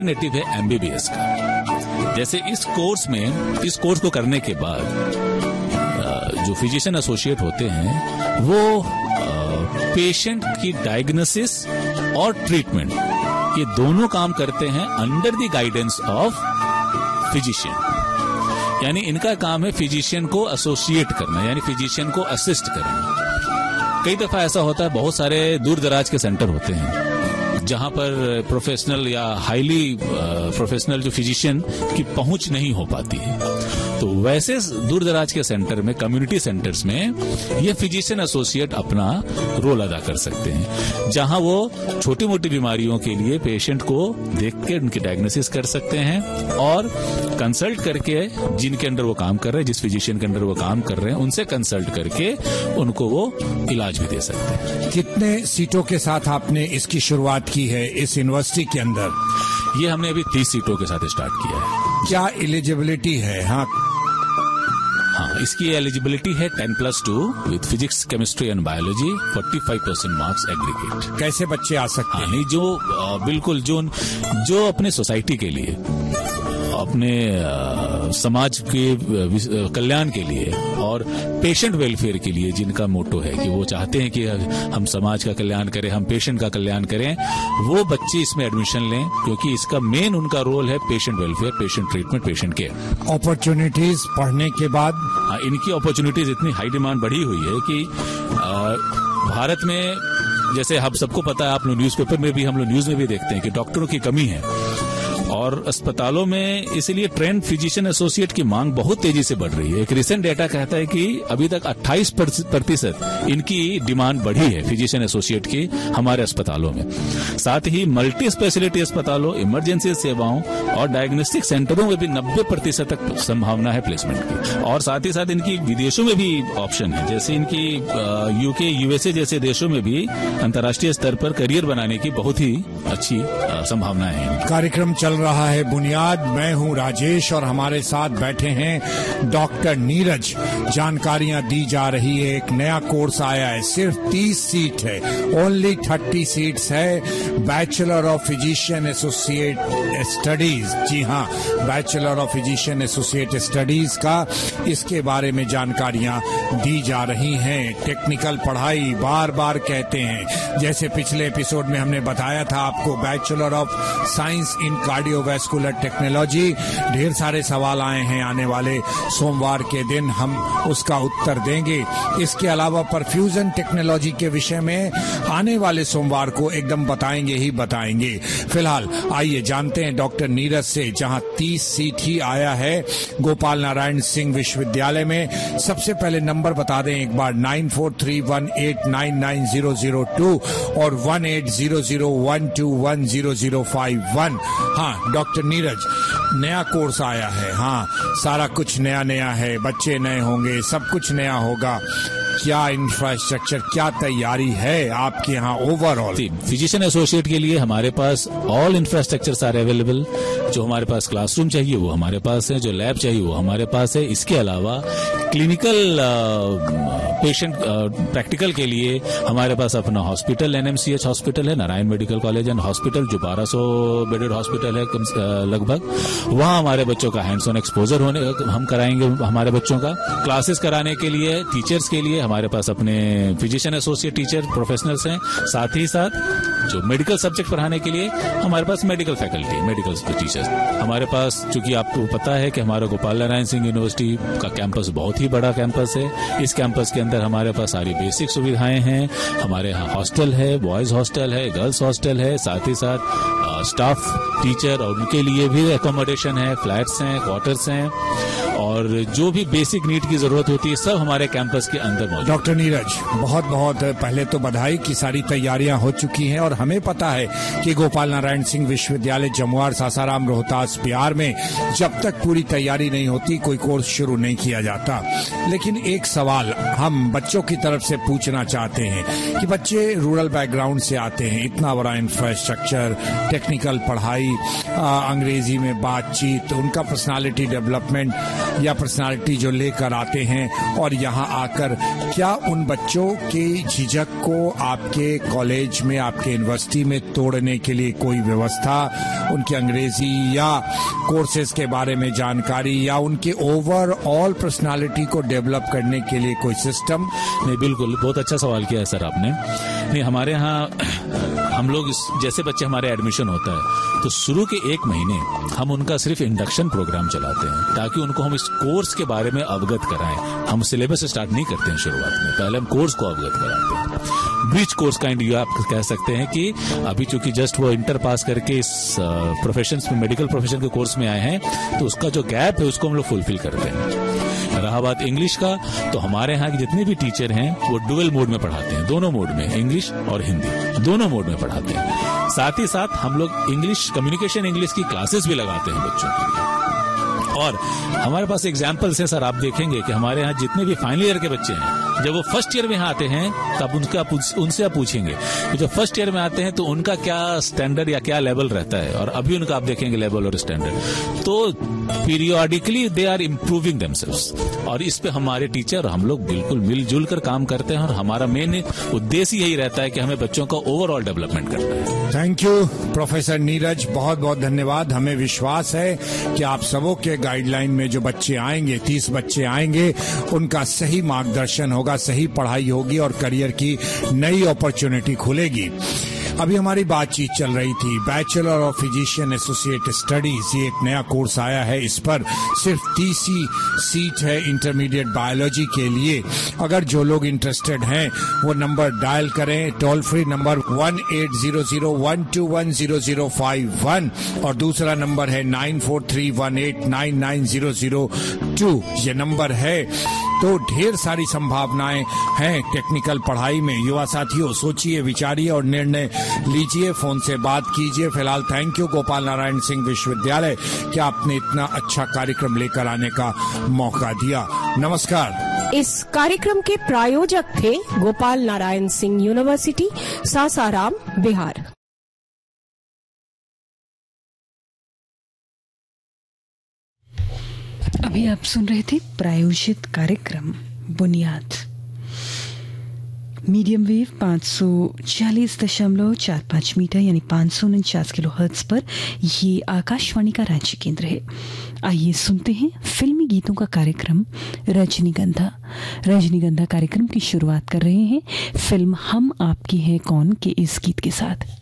Native है MBBS का। जैसे इस कोर्स को करने के बाद जो फिजिशियन एसोसिएट होते हैं वो पेशेंट की डायग्नोसिस और ट्रीटमेंट ये दोनों काम करते हैं under the guidance of physician. यानी इनका काम है फिजिशियन को एसोसिएट करना, यानी फिजिशियन को असिस्ट करना। कई दफा ऐसा होता है, बहुत सारे दूर दराज के सेंटर होते हैं जहां पर प्रोफेशनल या हाईली प्रोफेशनल जो फिजिशियन की पहुंच नहीं हो पाती है। तो वैसे दूर दराज के सेंटर में, कम्युनिटी सेंटर्स में ये फिजिशियन एसोसिएट अपना रोल अदा कर सकते हैं, जहां वो छोटी मोटी बीमारियों के लिए पेशेंट को देख के उनकी डायग्नोसिस कर सकते हैं और कंसल्ट करके जिनके अंडर वो काम कर रहे हैं, जिस फिजिशियन के अंडर वो काम कर रहे हैं, उनसे कंसल्ट करके उनको वो इलाज भी दे सकते हैं। कितने सीटों के साथ आपने इसकी शुरुआत की है इस यूनिवर्सिटी के अंदर? ये हमने अभी 30 सीटों के साथ स्टार्ट किया है। क्या एलिजिबिलिटी है? हाँ, इसकी एलिजिबिलिटी है 10+2 with physics, chemistry and biology, 45% marks aggregate. कैसे बच्चे आ सकते हैं? नहीं, जो बिल्कुल जो अपने सोसाइटी के लिए, अपने समाज के कल्याण के लिए और पेशेंट वेलफेयर के लिए, जिनका मोटो है कि वो चाहते हैं कि हम समाज का कल्याण करें, हम पेशेंट का कल्याण करें, वो बच्चे इसमें एडमिशन लें, क्योंकि इसका मेन उनका रोल है patient welfare, patient treatment, patient care. Opportunities पढ़ने के बाद इनकी अपॉर्चुनिटीज इतनी हाई डिमांड बढ़ी हुई है कि भारत में, जैसे आप सबको पता है, आप लोग न्यूज़पेपर में भी, हम लोग न्यूज में भी देखते हैं कि डॉक्टरों की कमी है और अस्पतालों में, इसीलिए ट्रेंड फिजिशियन एसोसिएट की मांग बहुत तेजी से बढ़ रही है। एक रिसेंट डेटा कहता है कि अभी तक 28% इनकी डिमांड बढ़ी है फिजिशियन एसोसिएट की हमारे अस्पतालों में। साथ ही मल्टी स्पेशलिटी अस्पतालों, इमरजेंसी सेवाओं और डायग्नोस्टिक सेंटरों में भी 90% तक संभावना है प्लेसमेंट की। और साथ ही साथ इनकी विदेशों में भी ऑप्शन है, जैसे इनकी यूके, यूएसए जैसे देशों में भी अंतर्राष्ट्रीय स्तर पर करियर बनाने की बहुत ही अच्छी संभावनाएं हैं। कार्यक्रम चल रहा है बुनियाद। मैं हूं राजेश और हमारे साथ बैठे हैं डॉक्टर नीरज। जानकारियां दी जा रही है, एक नया कोर्स आया है, सिर्फ 30 सीट है, ओनली 30 सीट्स है। Bachelor of physician associate studies, जी हाँ, bachelor of physician associate studies का इसके बारे में जानकारियां दी जा रही हैं। टेक्निकल पढ़ाई बार बार कहते हैं, जैसे पिछले एपिसोड में हमने बताया था आपको, bachelor of science in cardiovascular technology. ढेर सारे सवाल आए हैं, आने वाले सोमवार के दिन हम उसका उत्तर देंगे। इसके अलावा परफ्यूजन टेक्नोलॉजी के विषय में आने वाले सोमवार को एकदम बताएंगे ही बताएंगे। फिलहाल आइए जानते हैं डॉक्टर नीरज से, जहां 30 सीट ही आया है गोपाल नारायण सिंह विश्वविद्यालय में। सबसे पहले नंबर बता दें एक बार, 9431899002 और 1800121005। हाँ डॉक्टर नीरज, नया कोर्स आया है, हाँ सारा कुछ नया नया है, बच्चे नए होंगे, सब कुछ नया होगा। क्या इंफ्रास्ट्रक्चर, क्या तैयारी है आपके यहाँ ओवरऑल? फिजिशियन एसोसिएट के लिए हमारे पास ऑल इंफ्रास्ट्रक्चर सारे अवेलेबल। जो हमारे पास क्लासरूम चाहिए वो हमारे पास है, जो लैब चाहिए वो हमारे पास है। इसके अलावा क्लिनिकल पेशेंट प्रैक्टिकल के लिए हमारे पास अपना हॉस्पिटल, एनएमसीएच हॉस्पिटल है, Narayan medical college and hospital, जो 1200 बेडेड हॉस्पिटल है लगभग। वहाँ हमारे बच्चों का हैंड्स ऑन एक्सपोजर हम कराएंगे हमारे बच्चों का। क्लासेस कराने के लिए, टीचर्स के लिए हमारे पास अपने फिजिशियन एसोसिएट टीचर प्रोफेशनल्स हैं। साथ ही साथ जो मेडिकल सब्जेक्ट पढ़ाने के लिए हमारे पास मेडिकल फैकल्टी है, मेडिकल टीचर्स हमारे पास। चूंकि आपको पता है कि हमारा गोपाल नारायण सिंह यूनिवर्सिटी का कैंपस बहुत ही बड़ा कैंपस है। इस कैंपस के अंदर हमारे पास सारी बेसिक सुविधाएं हैं। हमारे यहाँ हॉस्टल है, बॉयज हॉस्टल है, गर्ल्स हॉस्टल है, साथ ही साथ स्टाफ, टीचर और उनके लिए भी एकोमोडेशन है, फ्लैट्स हैं, क्वार्टर्स हैं, और जो भी बेसिक नीड की जरूरत होती है सब हमारे कैंपस के अंदर मौजूद। डॉक्टर नीरज, बहुत बहुत पहले तो बधाई कि सारी तैयारियां हो चुकी हैं, और हमें पता है कि गोपाल नारायण सिंह विश्वविद्यालय जमुआर, सासाराम, रोहतास, बिहार में जब तक पूरी तैयारी नहीं होती कोई कोर्स शुरू नहीं किया जाता। लेकिन एक सवाल हम बच्चों की तरफ से पूछना चाहते हैं कि बच्चे रूरल बैकग्राउंड से आते हैं, इतना बड़ा इंफ्रास्ट्रक्चर, टेक्निकल पढ़ाई, अंग्रेजी में बातचीत, उनका पर्सनालिटी डेवलपमेंट या पर्सनालिटी जो लेकर आते हैं, और यहाँ आकर क्या उन बच्चों की झिझक को आपके कॉलेज में, आपके यूनिवर्सिटी में तोड़ने के लिए कोई व्यवस्था, उनकी अंग्रेजी या कोर्सेज के बारे में जानकारी, या उनके ओवरऑल पर्सनालिटी को डेवलप करने के लिए कोई सिस्टम? नहीं, बिल्कुल, बहुत अच्छा सवाल किया है सर आपने। नहीं, हमारे यहाँ हम लोग जैसे बच्चे हमारे एडमिशन होता है तो शुरू के 1 महीने हम उनका सिर्फ इंडक्शन प्रोग्राम चलाते हैं ताकि उनको हम इस कोर्स के बारे में अवगत कराएं। हम सिलेबस स्टार्ट नहीं करते हैं शुरुआत में, पहले हम कोर्स को अवगत कराते हैं। ब्रिज कोर्स काइंड आप कह सकते हैं कि अभी चूंकि जस्ट वो इंटर पास करके इस प्रोफेशन में, मेडिकल प्रोफेशन के कोर्स में आए हैं, तो उसका जो गैप है उसको हम लोग फुलफिल करते हैं। रहा बात इंग्लिश का, तो हमारे यहाँ के जितने भी टीचर हैं वो डुअल मोड में पढ़ाते हैं, दोनों मोड में, इंग्लिश और हिंदी दोनों मोड में पढ़ाते हैं। साथ ही साथ हम लोग इंग्लिश, कम्युनिकेशन इंग्लिश की क्लासेस भी लगाते हैं बच्चों के लिए। और हमारे पास एग्जाम्पल्स हैं सर, आप देखेंगे कि हमारे यहाँ जितने भी फाइनल ईयर के बच्चे हैं, जब वो फर्स्ट ईयर में यहाँ आते हैं तब उनसे आप पूछेंगे कि जब फर्स्ट ईयर में आते हैं तो उनका क्या स्टैंडर्ड या क्या लेवल रहता है, और अभी उनका आप देखेंगे लेवल और स्टैंडर्ड, तो periodically they are improving themselves. और इस पे हमारे टीचर, हम लोग बिल्कुल मिलजुल कर काम करते हैं, और हमारा मेन उद्देश्य यही रहता है कि हमें बच्चों का ओवरऑल डेवलपमेंट करना है। थैंक यू प्रोफेसर नीरज, बहुत बहुत धन्यवाद। हमें विश्वास है कि आप सबों के गाइडलाइन में जो बच्चे आएंगे, 30 बच्चे आएंगे, उनका सही मार्गदर्शन होगा, सही पढ़ाई होगी और करियर की नई अपॉर्चुनिटी खुलेगी। अभी हमारी बातचीत चल रही थी bachelor of physician associate studies, ये एक नया कोर्स आया है, इस पर सिर्फ 30 सीट है इंटरमीडिएट बायोलॉजी के लिए। अगर जो लोग इंटरेस्टेड हैं वो नंबर डायल करें, टोल फ्री नंबर 180012100051 और दूसरा नंबर है 9431899002। ये नंबर है। तो ढेर सारी संभावनाएं हैं टेक्निकल पढ़ाई में। युवा साथियों, सोचिए, विचारिए और निर्णय लीजिए, फोन से बात कीजिए। फिलहाल थैंक यू गोपाल नारायण सिंह विश्वविद्यालय कि आपने इतना अच्छा कार्यक्रम लेकर आने का मौका दिया। नमस्कार। इस कार्यक्रम के प्रायोजक थे गोपाल नारायण सिंह यूनिवर्सिटी, सासाराम, बिहार। अभी आप सुन रहे थे प्रायोजित कार्यक्रम बुनियाद, मीडियम वेव 540.45 मीटर यानी 549 किलोहर्ट्ज पर। ये आकाशवाणी का रांची केंद्र है। आइए सुनते हैं फिल्मी गीतों का कार्यक्रम रजनीगंधा। रजनीगंधा कार्यक्रम की शुरुआत कर रहे हैं फिल्म हम आपकी है कौन के इस गीत के साथ।